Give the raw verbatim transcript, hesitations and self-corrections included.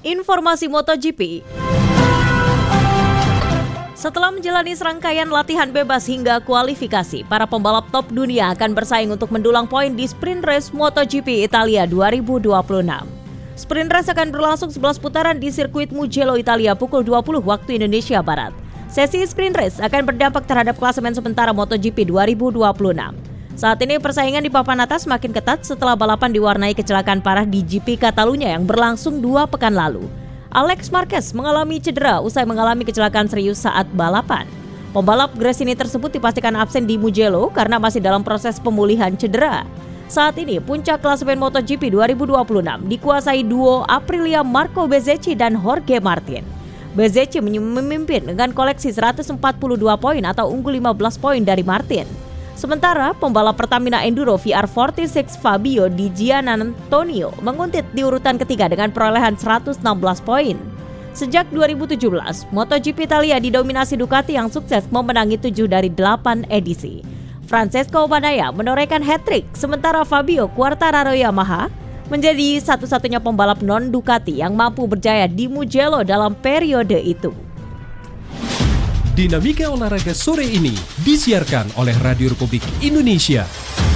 Informasi MotoGP. Setelah menjalani serangkaian latihan bebas hingga kualifikasi, para pembalap top dunia akan bersaing untuk mendulang poin di sprint race MotoGP Italia dua ribu dua puluh enam. Sprint race akan berlangsung sebelas putaran di sirkuit Mugello, Italia pukul dua puluh waktu Indonesia Barat. Sesi sprint race akan berdampak terhadap klasemen sementara MotoGP dua ribu dua puluh enam. Saat ini persaingan di papan atas semakin ketat setelah balapan diwarnai kecelakaan parah di G P Catalunya yang berlangsung dua pekan lalu. Alex Marquez mengalami cedera usai mengalami kecelakaan serius saat balapan. Pembalap Gresini tersebut dipastikan absen di Mugello karena masih dalam proses pemulihan cedera. Saat ini puncak klasemen MotoGP dua ribu dua puluh enam dikuasai duo Aprilia Marco Bezzecchi dan Jorge Martin. Bezzecchi memimpin dengan koleksi seratus empat puluh dua poin atau unggul lima belas poin dari Martin. Sementara pembalap Pertamina Enduro V R empat puluh enam Fabio Di Giannantonio menguntit di urutan ketiga dengan perolehan seratus enam belas poin. Sejak dua ribu tujuh belas, MotoGP Italia didominasi Ducati yang sukses memenangi tujuh dari delapan edisi. Francesco Bagnaia menorehkan hat-trick, sementara Fabio Quartararo Yamaha menjadi satu-satunya pembalap non-Ducati yang mampu berjaya di Mugello dalam periode itu. Dinamika olahraga sore ini disiarkan oleh Radio Republik Indonesia.